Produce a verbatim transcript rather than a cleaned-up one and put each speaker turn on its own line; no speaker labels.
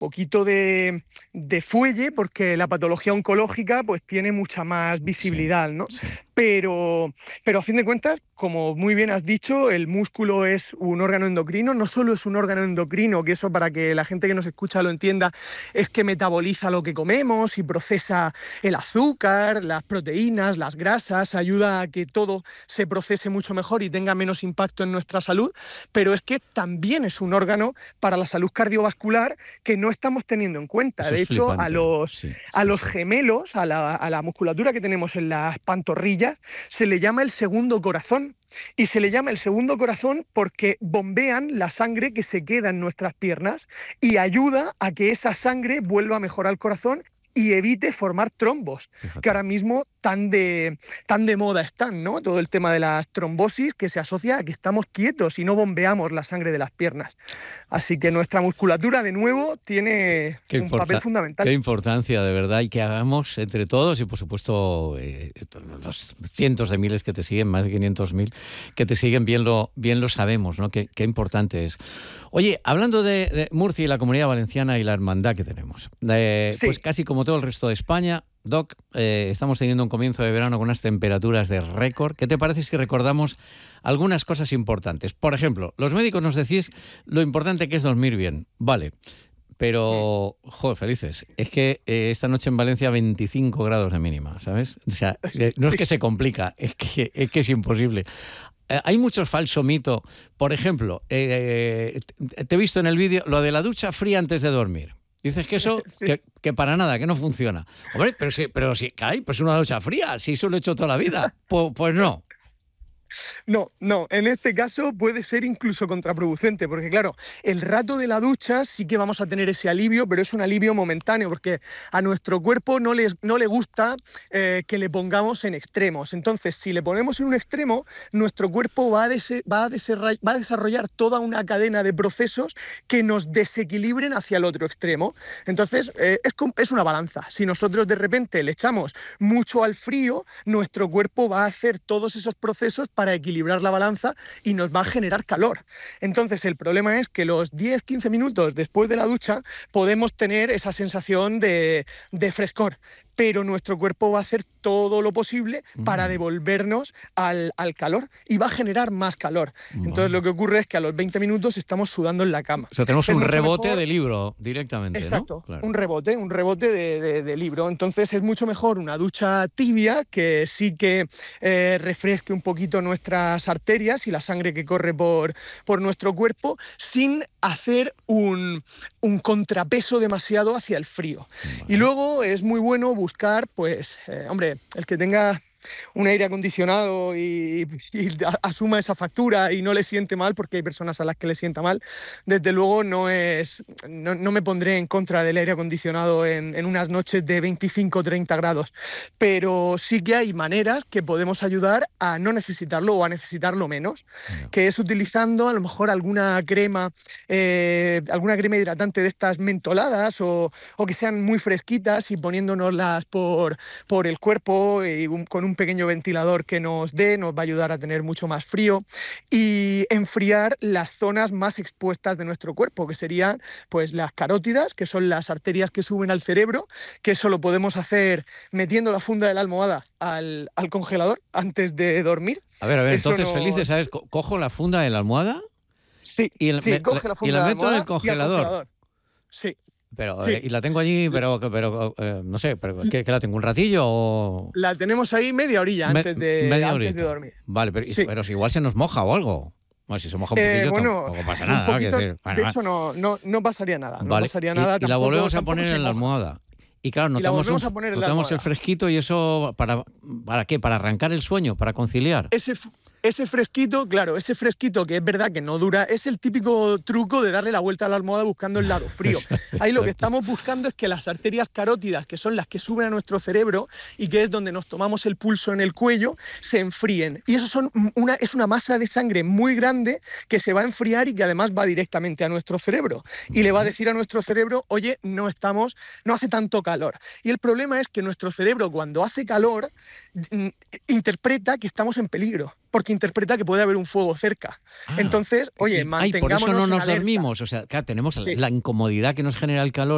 poquito de, de fuelle, porque la patología oncológica pues tiene mucha más visibilidad, ¿no?
Sí, sí.
Pero, pero a fin de cuentas, como muy bien has dicho, el músculo es un órgano endocrino. No solo es un órgano endocrino, que eso, para que la gente que nos escucha lo entienda, es que metaboliza lo que comemos y procesa el azúcar, las proteínas, las grasas, ayuda a que todo se procese mucho mejor y tenga menos impacto en nuestra salud, pero es que también es un órgano para la salud cardiovascular que no estamos teniendo en cuenta.
Eso
De
es
hecho,
flipante.
a los,
Sí,
a
sí,
los
sí.
gemelos, a la, a la musculatura que tenemos en las pantorrillas, se le llama el segundo corazón. Y se le llama el segundo corazón porque bombean la sangre que se queda en nuestras piernas y ayuda a que esa sangre vuelva mejor al corazón y evite formar trombos,
Fíjate.
que ahora mismo tan de, tan de moda están, ¿no? Todo el tema de las trombosis, que se asocia a que estamos quietos y no bombeamos la sangre de las piernas. Así que nuestra musculatura, de nuevo, tiene
Qué,
un papel
importa-
fundamental.
qué importancia, de verdad, y que hagamos entre todos y, por supuesto, eh, los cientos de miles que te siguen, más de quinientos mil que te siguen, bien lo, bien lo sabemos, ¿no? Qué, qué importante es. Oye, hablando de, de Murcia y la Comunidad Valenciana y la hermandad que tenemos, eh,
Sí.
pues casi como todo el resto de España, Doc, eh, estamos teniendo un comienzo de verano con unas temperaturas de récord. ¿Qué te parece si recordamos algunas cosas importantes? Por ejemplo, los médicos nos decís lo importante que es dormir bien. Vale. Pero, joder, felices, es que eh, esta noche en Valencia veinticinco grados de mínima, ¿sabes? O sea, eh, no es que se complica, es que es, que es imposible. Eh, hay mucho falso mito. Por ejemplo, eh, te, te he visto en el vídeo lo de la ducha fría antes de dormir. Dices que eso,
Sí.
que, que para nada, que no funciona. Hombre, pero sí, pero sí, caray, pues una ducha fría, si eso lo he hecho toda la vida. Pues, pues no.
No, no, en este caso puede ser incluso contraproducente, porque claro, el rato de la ducha sí que vamos a tener ese alivio, pero es un alivio momentáneo, porque a nuestro cuerpo no le, no le gusta eh, que le pongamos en extremos. Entonces, si le ponemos en un extremo, nuestro cuerpo va a, dese, va, a va a desarrollar toda una cadena de procesos que nos desequilibren hacia el otro extremo. Entonces, eh, es, es una balanza. Si nosotros de repente le echamos mucho al frío, nuestro cuerpo va a hacer todos esos procesos para equilibrar la balanza y nos va a generar calor. Entonces el problema es que los diez a quince minutos después de la ducha podemos tener esa sensación de, de frescor, pero nuestro cuerpo va a hacer todo lo posible para devolvernos al, al calor y va a generar más calor. Entonces lo que ocurre es que a los veinte minutos estamos sudando en la cama.
O sea, tenemos
Es
un
mucho
rebote
mejor...
de libro directamente,
Exacto,
¿no? Claro.
un rebote, un rebote de, de, de libro. Entonces es mucho mejor una ducha tibia que sí que eh, refresque un poquito nuestras arterias y la sangre que corre por, por nuestro cuerpo sin hacer un, un contrapeso demasiado hacia el frío.
Vale.
Y luego es muy bueno buscar, pues, eh, hombre, el que tenga un aire acondicionado y, y asuma esa factura y no le siente mal, porque hay personas a las que le sienta mal, desde luego no es no, no me pondré en contra del aire acondicionado en, en unas noches de veinticinco o treinta grados, pero sí que hay maneras que podemos ayudar a no necesitarlo o a necesitarlo menos, no. que es utilizando a lo mejor alguna crema eh, alguna crema hidratante de estas mentoladas o, o que sean muy fresquitas y poniéndonoslas por, por el cuerpo y un, con un un pequeño ventilador que nos dé, nos va a ayudar a tener mucho más frío y enfriar las zonas más expuestas de nuestro cuerpo, que serían pues las carótidas, que son las arterias que suben al cerebro, que eso lo podemos hacer metiendo la funda de la almohada al, al congelador antes de dormir.
A ver, a ver,
eso
entonces,
nos...
Felices, ¿sabes? Cojo la funda de la almohada
sí,
y, el,
sí,
me,
coge la funda
y la
de la
meto en el
almohada
congelador.
Y al congelador. Sí.
Pero,
sí.
eh, y la tengo allí, pero, pero eh, no sé, pero ¿qué, ¿qué la tengo? ¿Un ratillo o...?
La tenemos ahí media orilla
Me,
antes, de,
media
antes de dormir.
Vale, pero,
sí.
pero si igual se nos moja o algo. Bueno, si se moja un poquillo,
eh, bueno,
tampoco pasa nada.
Un poquito,
¿no? Decir, bueno,
de hecho, no, no, no pasaría nada. No
vale.
pasaría
y,
nada.
Y
tampoco,
la volvemos a poner en la almohada. Y claro, notamos,
y
un,
a poner en
notamos el fresquito y eso, ¿para, ¿para qué? ¿Para arrancar el sueño? ¿Para conciliar?
Ese, ese fresquito, claro, ese fresquito que es verdad que no dura, es el típico truco de darle la vuelta a la almohada buscando el lado frío. Ahí lo que estamos buscando es que las arterias carótidas, que son las que suben a nuestro cerebro y que es donde nos tomamos el pulso en el cuello, se enfríen. Y eso son una, es una masa de sangre muy grande que se va a enfriar y que además va directamente a nuestro cerebro. Y le va a decir a nuestro cerebro, oye, no estamos, no hace tanto calor. Y el problema es que nuestro cerebro, cuando hace calor, interpreta que estamos en peligro, porque interpreta que puede haber un fuego cerca. Ah, Entonces, oye,
y,
mantengámonos
ay, por eso no nos
en alerta.
dormimos. O sea, claro, tenemos
sí.
la incomodidad que nos genera el calor